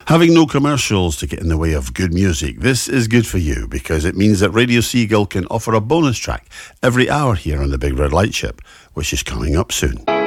Having no commercials to get in the way of good music, this is good for you because it means that Radio Seagull can offer a bonus track every hour here on the Big Red Light Ship, which is coming up soon.